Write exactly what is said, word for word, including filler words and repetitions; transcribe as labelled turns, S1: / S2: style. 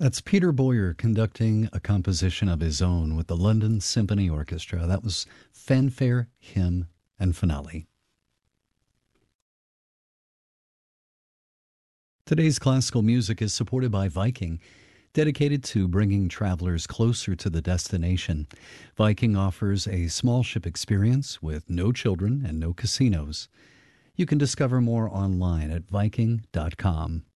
S1: That's Peter Boyer conducting a composition of his own with the London Symphony Orchestra. That was Fanfare, Hymn, and Finale. Today's classical music is supported by Viking, dedicated to bringing travelers closer to the destination. Viking offers a small ship experience with no children and no casinos. You can discover more online at viking dot com.